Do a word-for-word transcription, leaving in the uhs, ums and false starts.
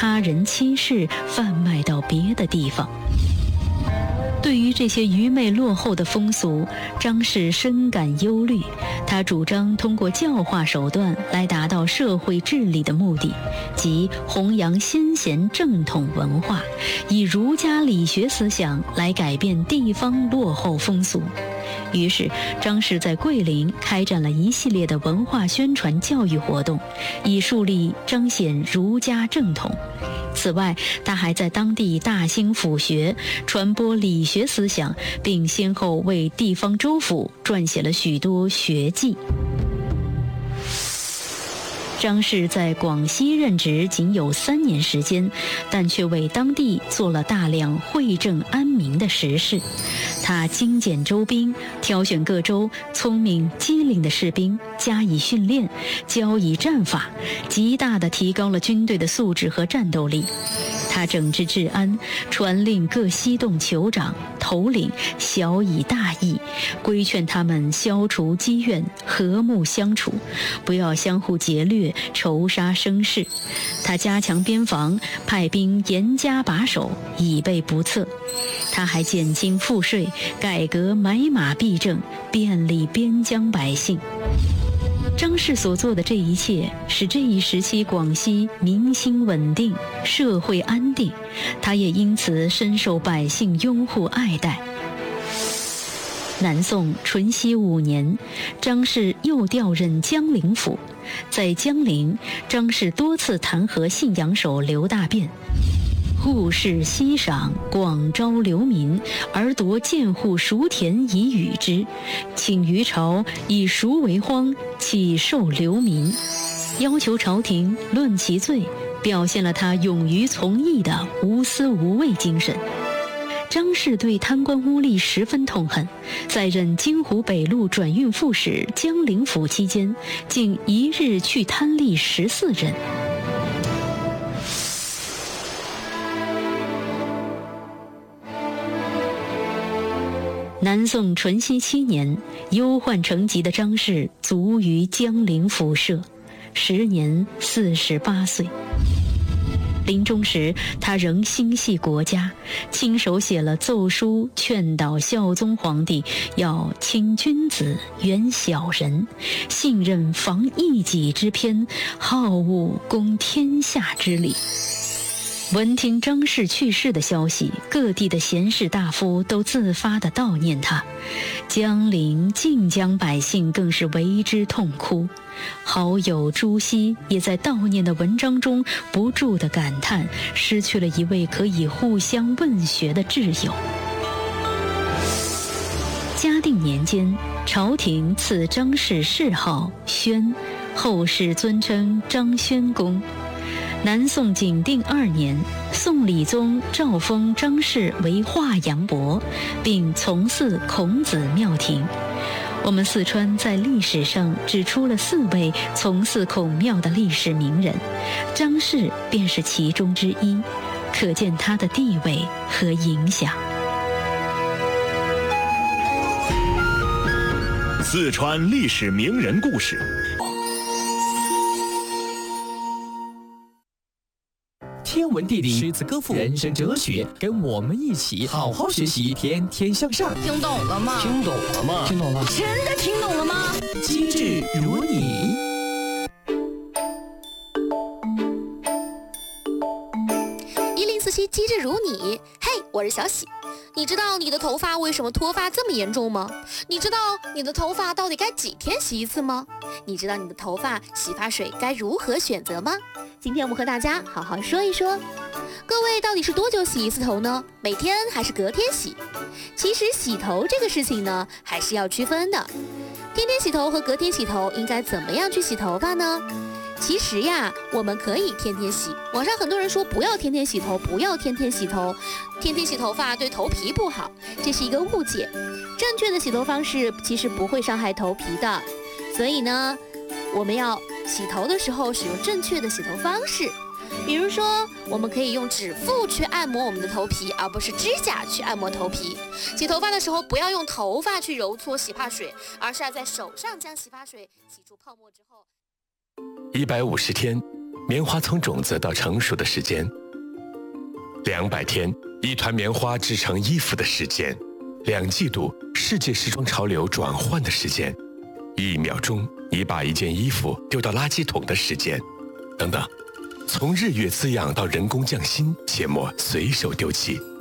他人欺世贩卖到别的地方。对于这些愚昧落后的风俗，张氏深感忧虑。他主张通过教化手段来达到社会治理的目的，即弘扬先贤正统文化，以儒家理学思想来改变地方落后风俗。于是，张氏在桂林开展了一系列的文化宣传教育活动，以树立彰显儒家正统。此外，他还在当地大兴府学，传播理学思想，并先后为地方州府撰写了许多学记。张氏在广西任职仅有三年时间，但却为当地做了大量惠政安民的实事。他精简州兵，挑选各州聪明机灵的士兵加以训练，教以战法，极大地提高了军队的素质和战斗力。他整治治安，传令各西洞酋长头领晓以大义，规劝他们消除积怨，和睦相处，不要相互劫掠，仇杀生事。他加强边防，派兵严加把守，以备不测。他还减轻赋税，改革买马币政，便利边疆百姓。张氏所做的这一切，使这一时期广西民心稳定，社会安定，他也因此深受百姓拥护爱戴。南宋淳熙五年，张氏又调任江陵府。在江陵，张氏多次弹劾信阳守刘大变，户市稀赏，广招流民，而夺建户熟田以与之，请于朝以熟为荒，岂受流民，要求朝廷论其罪，表现了他勇于从义的无私无畏精神。张氏对贪官污吏十分痛恨，在任京湖北路转运副使江陵府期间，竟一日去贪吏十四人。南宋淳熙七年，忧患成疾的张氏卒于江陵府舍，时年四十八岁。临终时，他仍心系国家，亲手写了奏书，劝导孝宗皇帝要亲君子，远小人，信任防一己之偏，好恶公天下之理。闻听张氏去世的消息，各地的贤士大夫都自发地悼念他，江陵、晋江百姓更是为之痛哭。好友朱熹也在悼念的文章中不住地感叹，失去了一位可以互相问学的挚友。嘉定年间，朝廷赐张氏谥号宣，后世尊称张宣公。南宋景定二年，宋理宗诏封张氏为华阳伯，并从祀孔子庙庭。我们四川在历史上指出了四位从祀孔庙的历史名人，张氏便是其中之一，可见他的地位和影响。 四川历史名人故事。 天文地理、诗词歌赋、人生哲学，跟我们一起好好学习，天天向上。 听懂了吗？ 听懂了吗？听懂了。 真的听懂了吗？ 机智如你。 一零四七机智如你，嘿，我是小喜。你知道你的头发为什么脱发这么严重吗？你知道你的头发到底该几天洗一次吗？你知道你的头发洗发水该如何选择吗？今天我们和大家好好说一说。各位到底是多久洗一次头呢？每天还是隔天洗？其实洗头这个事情呢，还是要区分的。天天洗头和隔天洗头应该怎么样去洗头发呢？其实呀，我们可以天天洗。网上很多人说不要天天洗头，不要天天洗头，天天洗头发对头皮不好，这是一个误解。正确的洗头方式其实不会伤害头皮的，所以呢，我们要洗头的时候使用正确的洗头方式。比如说，我们可以用指腹去按摩我们的头皮，而不是指甲去按摩头皮。洗头发的时候，不要用头发去揉搓洗发水，而是要在手上将洗发水洗出泡沫之后。 一百五十天， 棉花从种子到成熟的时间；两百天，一团棉花制成衣服的时间；两季度，世界时装潮流转换的时间；一秒钟，你把一件衣服丢到垃圾桶的时间，等等。从日月滋养到人工匠心，切莫随手丢弃。